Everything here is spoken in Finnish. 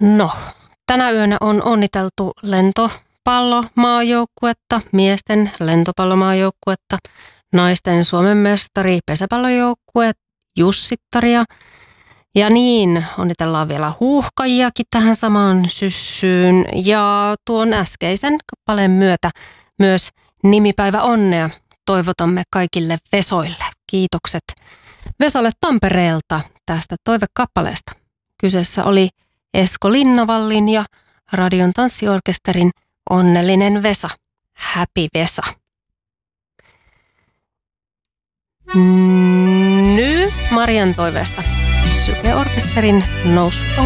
No, tänä yönä on onniteltu lentopallomaajoukkuetta, miesten lentopallomaajoukkuetta, naisten Suomen mestari pesäpallojoukkue Jussittaria. Ja niin, onnitellaan vielä huuhkajiakin tähän samaan syssyyn. Ja tuon äskeisen kappaleen myötä myös nimipäivä onnea toivotamme kaikille Vesoille. Kiitokset Vesalle Tampereelta tästä toivekappaleesta. Kyseessä oli Esko Linnavallin ja Radion tanssiorkesterin Onnellinen Vesa. Happy Vesa. Nyt Marian toiveesta Syke-orkesterin Nousu